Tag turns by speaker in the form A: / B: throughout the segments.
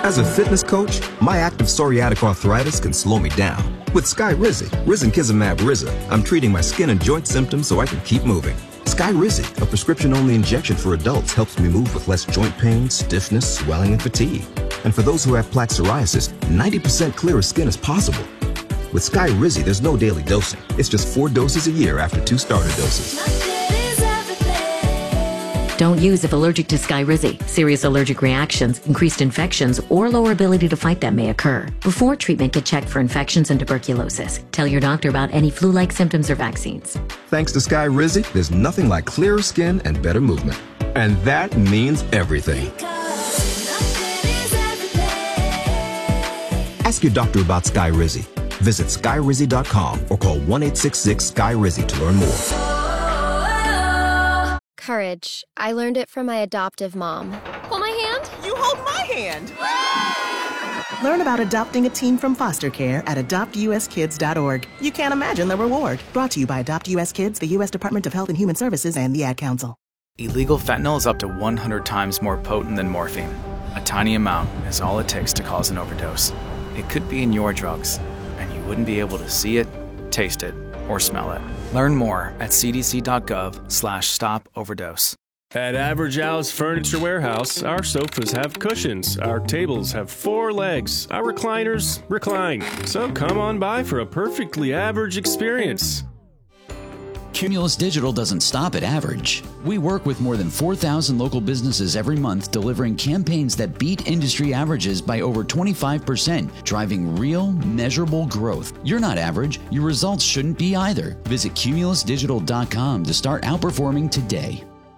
A: As a fitness coach, my active psoriatic arthritis can slow me down. With Skyrizi, Risankizumab Riza, I'm treating my skin and joint symptoms so I can keep moving. Skyrizi, a prescription-only injection for adults, helps me move with less joint pain, stiffness, swelling, and fatigue. And for those who have plaque psoriasis, 90% clearer skin is possible. With Skyrizi, there's no daily dosing. It's just 4 doses a year after 2 starter doses.
B: Don't use if allergic to Skyrizi. Serious allergic reactions, increased infections, or lower ability to fight them may occur. Before treatment, get checked for infections and tuberculosis. Tell your doctor about any flu-like symptoms or vaccines.
A: Thanks to Skyrizi, there's nothing like clearer skin and better movement. And that means everything. Ask your doctor about Skyrizi. Visit Skyrizi.com or call 1-866-SKY-RIZI to learn more.
C: Courage. I learned it from my adoptive mom. Hold my hand.
D: You hold my hand.
E: Learn about adopting a teen from foster care at adoptuskids.org. You can't imagine the reward. Brought to you by Adopt US Kids, the U.S. Department of Health and Human Services, and the Ad Council.
F: Illegal fentanyl is up to 100 times more potent than morphine. A tiny amount is all it takes to cause an overdose. It could be in your drugs, and you wouldn't be able to see it, taste it, or smell it. Learn more at cdc.gov/stop-overdose.
G: At Average Al's Furniture Warehouse, our sofas have cushions, our tables have 4 legs, our recliners recline. So come on by for a perfectly average experience.
H: Cumulus Digital doesn't stop at average. We work with more than 4,000 local businesses every month, delivering campaigns that beat industry averages by over 25%, driving real, measurable growth. You're not average. Your results shouldn't be either. Visit cumulusdigital.com to start outperforming today.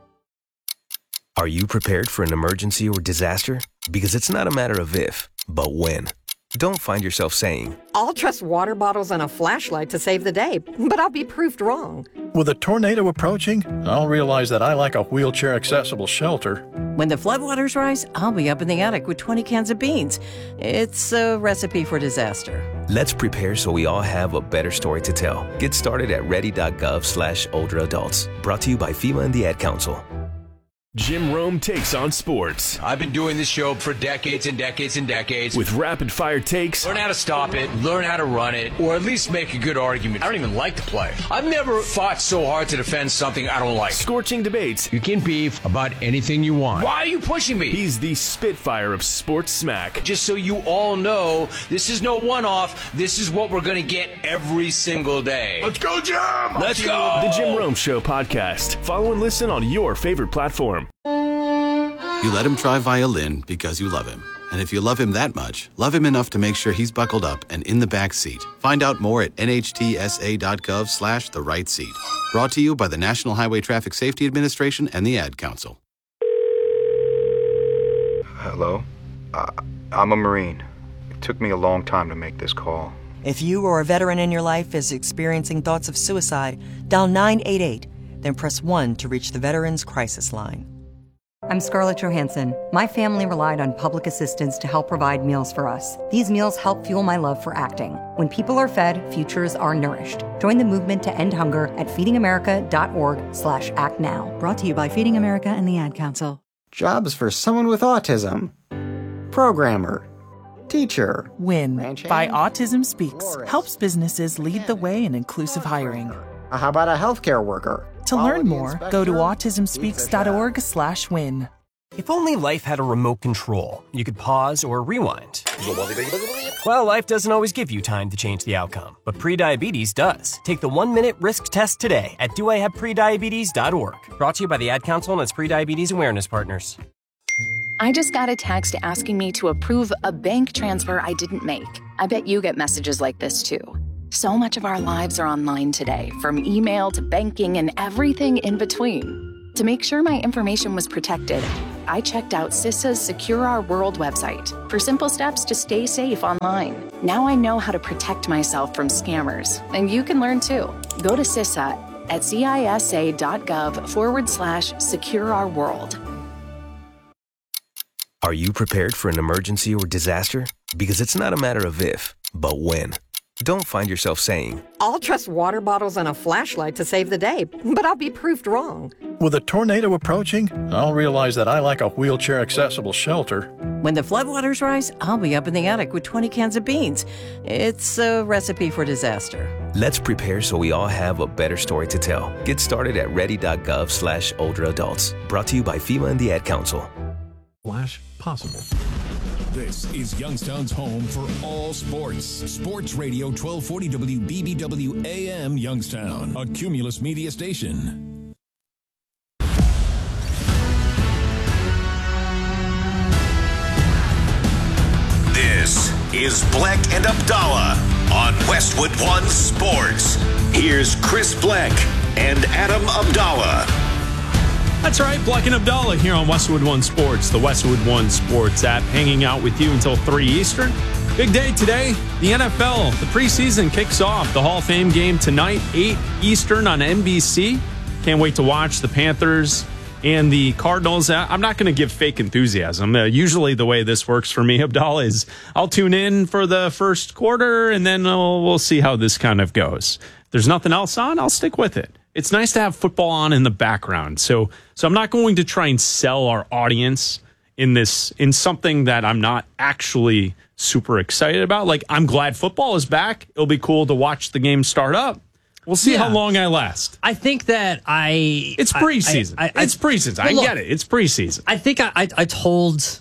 I: Are you prepared for an emergency or disaster? Because it's not a matter of if, but when. Don't find yourself saying,
J: I'll trust water bottles and a flashlight to save the day, but I'll be proved wrong.
K: With a tornado approaching, I'll realize that I like a wheelchair-accessible shelter.
L: When the floodwaters rise, I'll be up in the attic with 20 cans of beans. It's a recipe for disaster.
I: Let's prepare so we all have a better story to tell. Get started at ready.gov/older adults. Brought to you by FEMA and the Ad Council.
G: Jim Rome takes on sports.
M: I've been doing this show for decades and decades and decades.
G: With rapid-fire takes.
M: Learn how to stop it, learn how to run it, or at least make a good argument. I don't even like to play. I've never fought so hard to defend something I don't like.
G: Scorching debates.
M: You can beef about anything you want. Why are you pushing me?
G: He's the Spitfire of sports smack.
M: Just so you all know, this is no one-off. This is what we're going to get every single day.
N: Let's go, Jim!
M: Let's go!
G: The Jim Rome Show podcast. Follow and listen on your favorite platform.
O: You let him try violin because you love him. And if you love him that much, love him enough to make sure he's buckled up and in the back seat. Find out more at nhtsa.gov/the-right seat. Brought to you by the National Highway Traffic Safety Administration and the Ad Council.
P: Hello? I'm a Marine. It took me a long time to make this call.
Q: If you or a veteran in your life is experiencing thoughts of suicide, dial 988, then press 1 to reach the Veterans Crisis Line.
R: I'm Scarlett Johansson. My family relied on public assistance to help provide meals for us. These meals help fuel my love for acting. When people are fed, futures are nourished. Join the movement to end hunger at feedingamerica.org/actnow.
S: Brought to you by Feeding America and the Ad Council.
T: Jobs for someone with autism. Programmer. Teacher.
D: WIN by Autism Speaks helps businesses lead the way in inclusive hiring.
T: How about a healthcare worker?
D: To learn more, go to autismspeaks.org/win.
U: If only life had a remote control, you could pause or rewind. Well, life doesn't always give you time to change the outcome, but prediabetes does. Take the 1-minute risk test today at doihaveprediabetes.org. Brought to you by the Ad Council and its prediabetes awareness partners.
V: I just got a text asking me to approve a bank transfer I didn't make. I bet you get messages like this too. So much of our lives are online today, from email to banking and everything in between. To make sure my information was protected, I checked out CISA's Secure Our World website for simple steps to stay safe online. Now I know how to protect myself from scammers, and you can learn too. Go to CISA at cisa.gov/Secure Our World.
I: Are you prepared for an emergency or disaster? Because it's not a matter of if, but when. Don't find yourself saying,
J: I'll trust water bottles and a flashlight to save the day, but I'll be proved wrong.
K: With a tornado approaching, I'll realize that I like a wheelchair-accessible shelter.
L: When the floodwaters rise, I'll be up in the attic with 20 cans of beans. It's a recipe for disaster.
I: let's prepare so we all have a better story to tell. Get started at ready.gov/older-adults. Brought to you by FEMA and the Ad Council.
B: /possible. This is Youngstown's home for all sports. Sports Radio 1240 WBBW AM Youngstown, a Cumulus media station.
N: This is Bleck and Abdallah on Westwood One Sports. Here's Chris Bleck and Adam Abdallah.
G: That's right, Bleck and Abdallah here on Westwood One Sports, the Westwood One Sports app, hanging out with you until 3 Eastern. Big day today. The NFL, the preseason kicks off. The Hall of Fame game tonight, 8 Eastern on NBC. Can't wait to watch the Panthers and the Cardinals. I'm not going to give fake enthusiasm. Usually the way this works for me, Abdallah, is I'll tune in for the first quarter, and then we'll see how this kind of goes. If there's nothing else on, I'll stick with it. It's nice to have football on in the background. So I'm not going to try and sell our audience in something that I'm not actually super excited about. Like, I'm glad football is back. It'll be cool to watch the game start up. We'll see how long I last.
W: I think that
G: It's preseason. It's preseason. I get it. It's preseason.
W: I think I told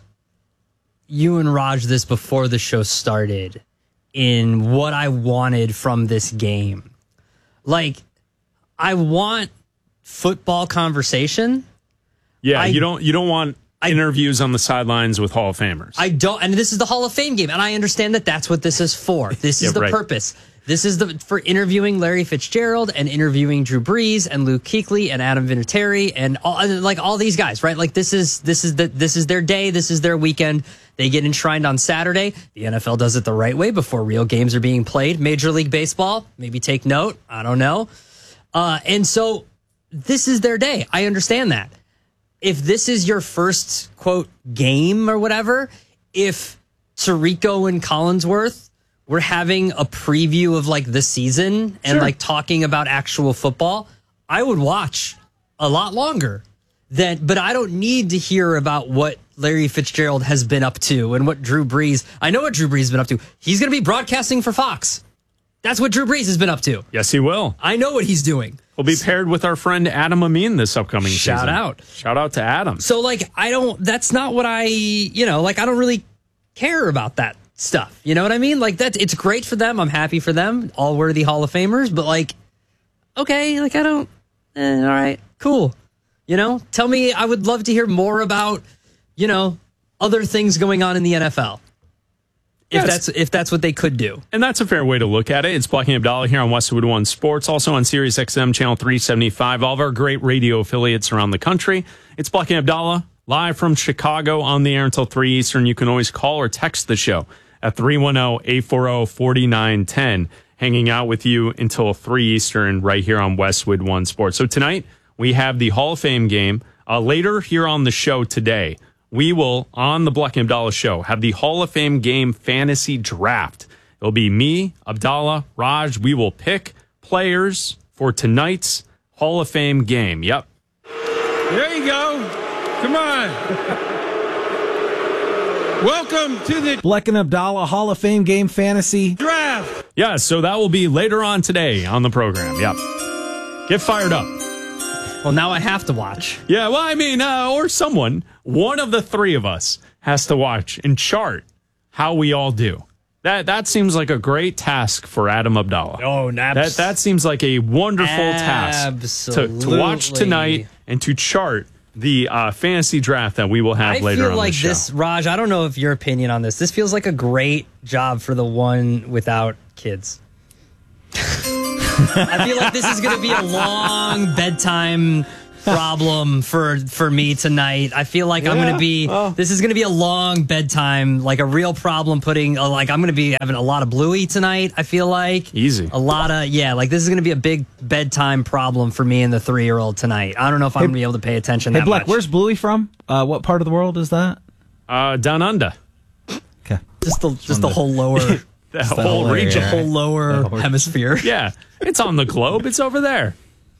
W: you and Raj this before the show started in what I wanted from this game. Like, I want football conversation.
G: Yeah, you don't want interviews on the sidelines with Hall of Famers.
W: I don't, and this is the Hall of Fame game, and I understand that that's what this is for. This is the purpose. This is for interviewing Larry Fitzgerald and interviewing Drew Brees and Luke Kuechly and Adam Vinatieri and all these guys, right? Like this is their day. This is their weekend. They get enshrined on Saturday. The NFL does it the right way before real games are being played. Major League Baseball, maybe take note. I don't know. And so this is their day. I understand that. If this is your first, quote, game or whatever, if Tirico and Collinsworth were having a preview of, like, the season and, like, talking about actual football, I would watch a lot longer. But I don't need to hear about what Larry Fitzgerald has been up to and what Drew Brees... I know what Drew Brees has been up to. He's going to be broadcasting for Fox. That's what Drew Brees has been up to.
G: Yes, he will.
W: I know what he's doing.
G: We'll be paired with our friend Adam Amin this upcoming season.
W: Shout out.
G: Shout out to Adam.
W: So, like, that's not what I don't really care about that stuff. You know what I mean? Like, it's great for them. I'm happy for them. All worthy Hall of Famers. But, like, okay, like, I don't, all right, cool. You know, tell me, I would love to hear more about, other things going on in the NFL. If that's what they could do.
G: And that's a fair way to look at it. It's Bleck and Abdallah here on Westwood One Sports, also on Sirius XM Channel 375, all of our great radio affiliates around the country. It's Bleck and Abdallah, live from Chicago on the air until 3 Eastern. You can always call or text the show at 310-840-4910, hanging out with you until 3 Eastern right here on Westwood One Sports. So tonight, we have the Hall of Fame game. Later here on the show today, we will, on the Bleck and Abdallah show, have the Hall of Fame game fantasy draft. It'll be me, Abdallah, Raj. We will pick players for tonight's Hall of Fame game. Yep.
X: There you go. Come on. Welcome to the
Y: Bleck and Abdallah Hall of Fame game fantasy
X: draft.
G: Yeah, so that will be later on today on the program. Yep. Get fired up.
W: Well, now I have to watch.
G: Yeah, well, I mean, or someone, one of the three of us has to watch and chart how we all do. That seems like a great task for Adam Abdallah.
W: Oh,
G: that seems like a wonderful task to watch tonight and to chart the fantasy draft that we will have later on the show.
W: This, Raj, I don't know if your opinion on this. This feels like a great job for the one without kids. I feel like this is going to be a long bedtime problem for me tonight. I feel like I'm going to be, this is going to be a long bedtime, like a real problem I'm going to be having a lot of Bluey tonight, I feel like.
G: Easy.
W: A lot of, like this is going to be a big bedtime problem for me and the 3-year-old tonight. I don't know if I'm going to be able to pay attention that
Y: Bleck,
W: much.
Y: where's Bluey from? What part of the world is that?
G: Down under.
Y: Okay.
W: Just the whole lower...
G: The whole region.
W: The whole lower hemisphere.
G: Yeah. It's on the globe. It's over there.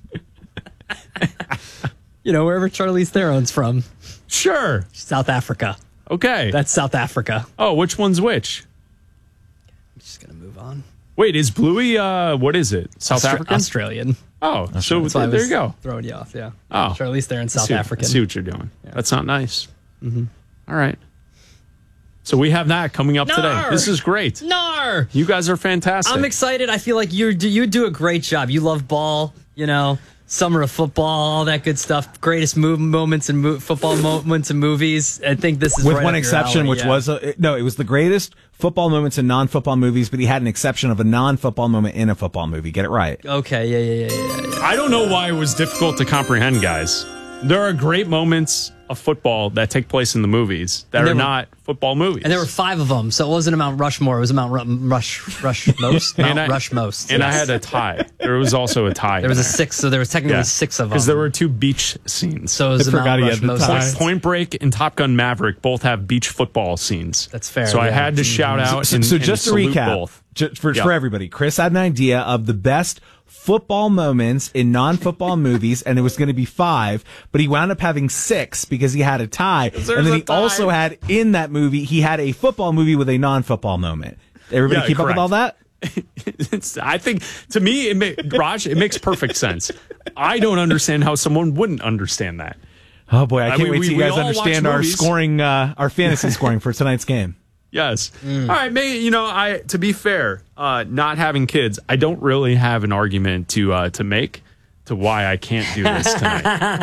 W: Wherever Charlize Theron's from.
G: Sure.
W: South Africa.
G: Okay.
W: That's South Africa.
G: Oh, which one's which?
W: I'm just going to move on.
G: Wait, is Bluey, what is it? South African?
W: Australian.
G: Oh, so there you go.
W: Throwing you off, yeah.
G: Oh.
W: Charlize Theron's South African.
G: I see what you're doing. Yeah. That's not nice.
W: Mm-hmm.
G: All right. So we have that coming up today. This is great.
W: Nar!
G: You guys are fantastic.
W: I'm excited. I feel like you do a great job. You love ball, summer of football, all that good stuff. Greatest moments in football moments in movies. I think this is
A: with
W: right
A: one
W: up your
A: exception,
W: alley,
A: which was it was the greatest football moments in non-football movies, but he had an exception of a non-football moment in a football movie. Get it right.
W: Okay, yeah.
G: I don't know why it was difficult to comprehend, guys. There are great moments of football that take place in the movies that are not football movies.
W: And there were 5 of them, so it wasn't a Mount Rushmore. It was a Mount Rushmost. Mount Rushmost.
G: And I had a tie. There was also a tie.
W: There was a 6, so there was technically 6 of them.
G: Because there were 2 beach scenes.
W: So it was a Mount Rushmost.
G: Point Break and Top Gun Maverick both have beach football scenes.
W: That's fair.
G: So I had to shout out
A: So
G: and
A: just to
G: salute
A: recap,
G: both.
A: For everybody, Chris had an idea of the best football moments in non-football movies, and it was going to be 5, but he wound up having 6 because he had a tie. And then he also had in that movie, he had a football movie with a non-football moment. Everybody keep up with all that?
G: I think, to me, Raj, it makes perfect sense. I don't understand how someone wouldn't understand that.
A: Oh boy, I can't wait till you guys understand our scoring, our fantasy scoring for tonight's game.
G: Yes. All right, to be fair, not having kids, I don't really have an argument to make to why I can't do this tonight.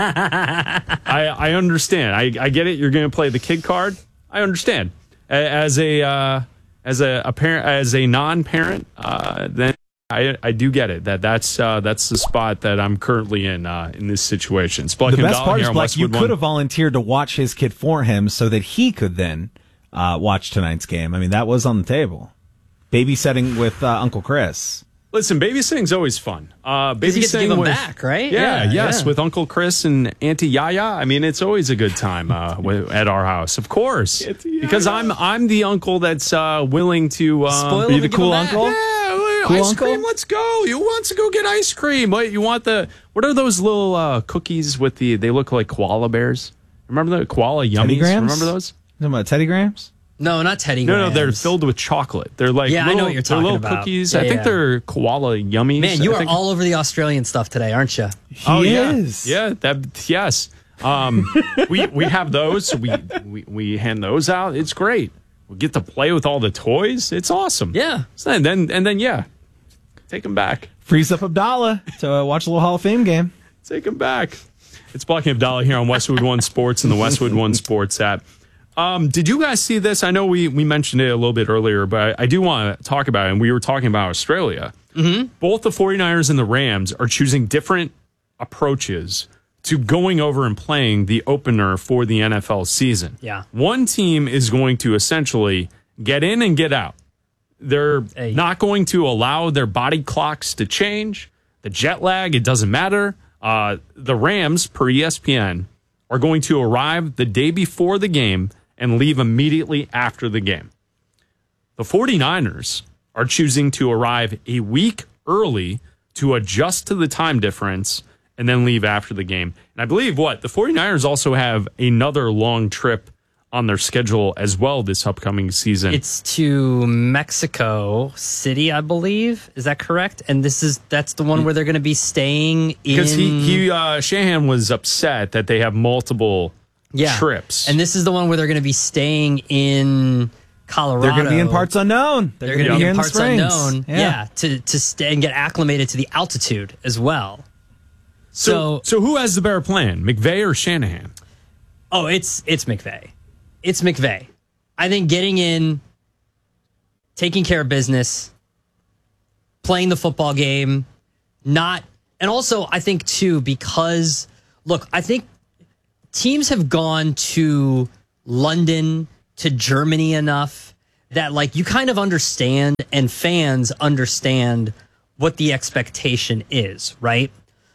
G: I understand. I get it. You're going to play the kid card. I understand. As a parent, as a non-parent, then I do get it. That's the spot that I'm currently in this situation.
A: The best part is, Black, you could have volunteered to watch his kid for him so that he could then watch tonight's game. I mean, that was on the table. Babysitting with Uncle Chris.
G: Listen, babysitting's always fun.
W: Babysitting, you get to give them back, right?
G: Yes, with Uncle Chris and Auntie Yaya. I mean, it's always a good time at our house, of course, because I'm the uncle that's willing to
W: be
G: the
W: cool uncle.
G: Yeah, cool ice cream. Let's go. You want to go get ice cream? What are those little cookies with they look like koala bears? Remember the koala yummies? Remember those?
A: You talking about Teddy Grahams?
W: No, not Teddy Grahams.
G: No, they're filled with chocolate. They're like
W: I know what you're talking
G: little
W: about.
G: Cookies. I think they're koala yummies.
W: Man, you are all over the Australian stuff today, aren't you?
A: He is.
G: Yeah, yes. We have those. So we hand those out. It's great. We get to play with all the toys. It's awesome.
W: Yeah.
G: And then take them back.
A: Frees up Abdallah to watch a little Hall of Fame game.
G: Take them back. It's Blocking Abdallah here on Westwood One Sports and the Westwood One Sports app. Did you guys see this? I know we mentioned it a little bit earlier, but I do want to talk about it. And we were talking about Australia.
W: Mm-hmm.
G: Both the 49ers and the Rams are choosing different approaches to going over and playing the opener for the NFL season.
W: Yeah.
G: One team is going to essentially get in and get out. They're not going to allow their body clocks to change. The jet lag, it doesn't matter. The Rams, per ESPN, are going to arrive the day before the game and leave immediately after the game. The 49ers are choosing to arrive a week early to adjust to the time difference and then leave after the game. And I believe the 49ers also have another long trip on their schedule as well this upcoming season.
W: It's to Mexico City, I believe. Is that correct? And that's the one where they're going to be staying in.
G: Because Shanahan was upset that they have multiple trips.
W: And this is the one where they're going to be staying in Colorado.
A: They're going to be in parts unknown.
W: They're going to be in parts unknown. Yeah, to stay and get acclimated to the altitude as well.
G: So who has the better plan, McVay or Shanahan?
W: Oh, it's McVay. It's McVay. I think getting in, taking care of business, playing the football game, and also I think too, because look, I think teams have gone to London, to Germany enough that you kind of understand and fans understand what the expectation is, right?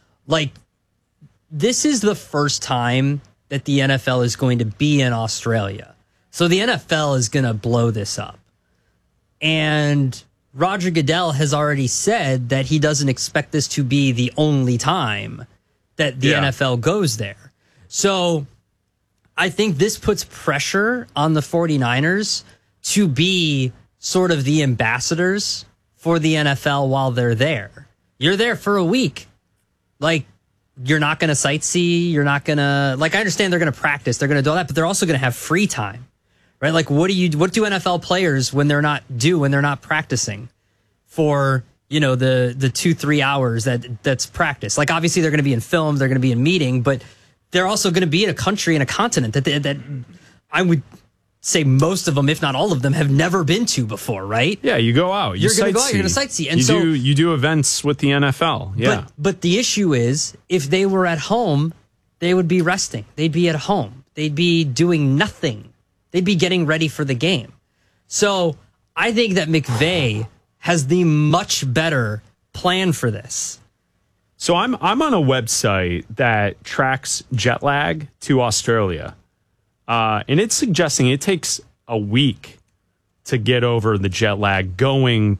W: This is the first time that the NFL is going to be in Australia. So the NFL is going to blow this up. And Roger Goodell has already said that he doesn't expect this to be the only time that the NFL goes there. So I think this puts pressure on the 49ers to be sort of the ambassadors for the NFL while they're there. You're there for a week. Like, you're not going to sightsee. You're not going to, like, I understand they're going to practice. They're going to do all that, but they're also going to have free time. Right? Like, what do NFL players when they're not practicing for, the 2-3 hours that's practice? Like, obviously they're going to be in film, they're going to be in meeting, but they're also going to be in a country and a continent that I would say most of them, if not all of them, have never been to before, right?
G: Yeah, you go out.
W: You're going to go out, you're going to sightsee. And
G: you do events with the NFL. Yeah.
W: But the issue is, if they were at home, they would be resting. They'd be at home. They'd be doing nothing. They'd be getting ready for the game. So I think that McVay has the much better plan for this.
G: So I'm on a website that tracks jet lag to Australia. And it's suggesting it takes a week to get over the jet lag going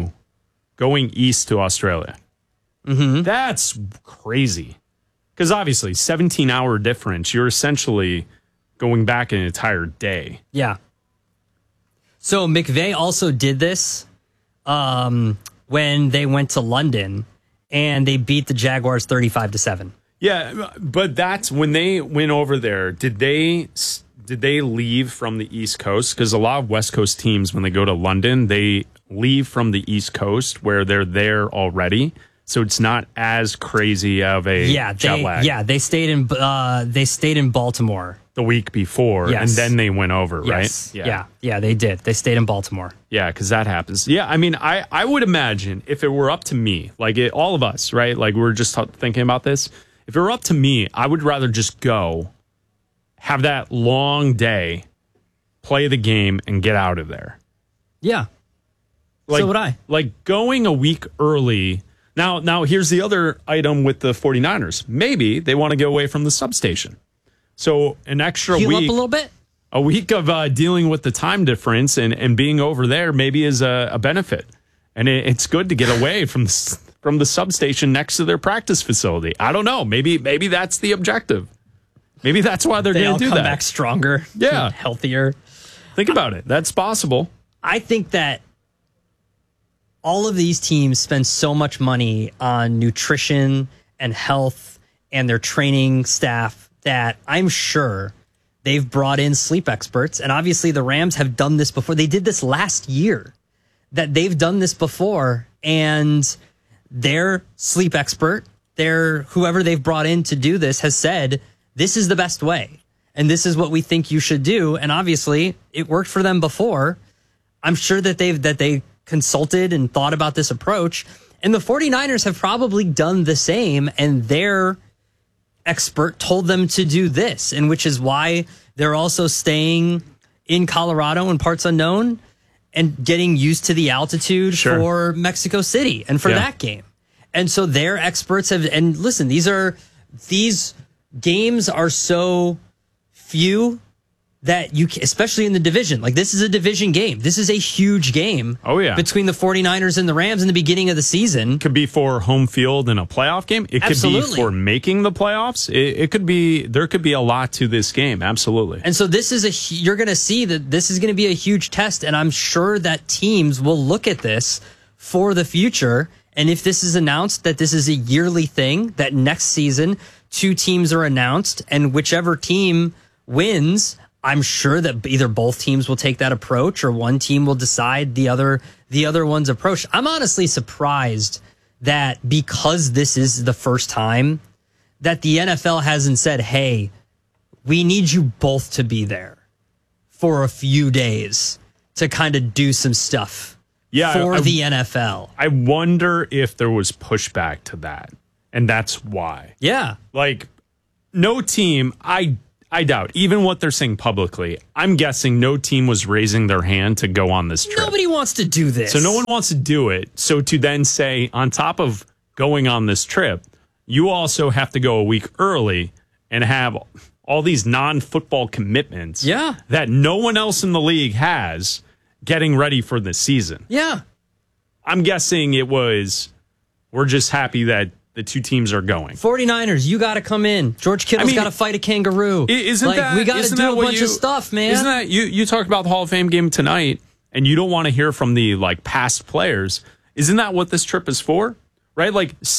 G: east to Australia.
W: Mm-hmm.
G: That's crazy. Because obviously, 17-hour difference, you're essentially going back an entire day.
W: Yeah. So McVay also did this when they went to London and they beat the Jaguars 35-7.
G: Yeah, but that's when they went over there. Did they leave from the East Coast? Because a lot of West Coast teams, when they go to London, they leave from the East Coast where they're there already. So it's not as crazy of a jet lag.
W: Yeah, they stayed in Baltimore
G: the week before, and then they went over,
W: yes.
G: right?
W: Yeah, they did. They stayed in Baltimore.
G: Yeah, because that happens. Yeah, I mean, I would imagine if it were up to me, like all of us, right? Like we're just thinking about this. If it were up to me, I would rather just go, have that long day, play the game, and get out of there.
W: Yeah.
G: Like,
W: so would I.
G: Like going a week early. Now, here's the other item with the 49ers. Maybe they want to get away from the substation. So an extra
W: Heal
G: week.
W: up a little bit?
G: A week of dealing with the time difference and being over there maybe is a benefit. And it's good to get away from the substation next to their practice facility. I don't know. Maybe that's the objective. Maybe that's why they're going to do that.
W: They come back stronger, healthier.
G: Think about it. That's possible.
W: I think that all of these teams spend so much money on nutrition and health and their training staff that I'm sure they've brought in sleep experts. And obviously the Rams have done this before. They did this last year. That they've done this before, and their sleep expert, whoever they've brought in to do this, has said this is the best way, and this is what we think you should do. And obviously, it worked for them before. I'm sure that they consulted and thought about this approach, and the 49ers have probably done the same. And their expert told them to do this, and which is why they're also staying in Colorado in parts unknown and getting used to the altitude for Mexico City and for that game. And so their experts have, and listen, these games are so few that especially in the division, like this is a division game. This is a huge game.
G: Oh, yeah.
W: Between the 49ers and the Rams in the beginning of the season.
G: Could be for home field in a playoff game. It could be for making the playoffs. There could be a lot to this game. Absolutely.
W: And so you're going to see that this is going to be a huge test. And I'm sure that teams will look at this for the future. And if this is announced that this is a yearly thing, that next season 2 teams are announced and whichever team wins, I'm sure that either both teams will take that approach or one team will decide the other one's approach. I'm honestly surprised that because this is the first time that the NFL hasn't said, hey, we need you both to be there for a few days to kind of do some stuff for the NFL.
G: I wonder if there was pushback to that, and that's why.
W: Yeah.
G: Like, no team, I doubt, even what they're saying publicly, I'm guessing no team was raising their hand to go on this trip.
W: Nobody wants to do this.
G: So no one wants to do it. So to then say, on top of going on this trip, you also have to go a week early and have all these non-football commitments that no one else in the league has getting ready for the season.
W: Yeah.
G: I'm guessing it was, we're just happy that the two teams are going.
W: 49ers, you got to come in. George Kittle's got to fight a kangaroo.
G: Isn't that,
W: we got to do a bunch of stuff, man.
G: Isn't that, you talked about the Hall of Fame game tonight, and you don't want to hear from the past players. Isn't that what this trip is for? Right?